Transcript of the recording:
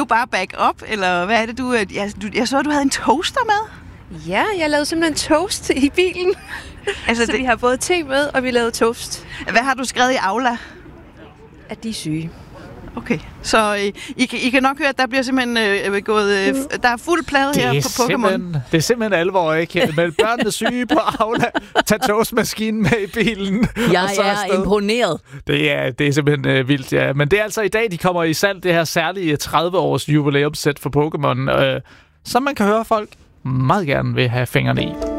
du bare back up, eller hvad er det, jeg så, at du havde en toaster med? Ja, jeg lavede simpelthen toast i bilen. Altså, så vi har både te med, og vi lavede toast. Hvad har du skrevet i Aula? At de er syge. Okay, så I kan nok høre, at der bliver simpelthen gået... der er fuld plade her på Pokémon. Det er simpelthen alvor, ikke? Men børnene syge på Aula. Tag toastmaskinen med i bilen. Jeg er imponeret. Det er simpelthen vildt, ja. Men det er altså i dag, de kommer i salg, det her særlige 30-års jubilæumssæt for Pokémon, som man kan høre folk meget gerne vil have fingrene i.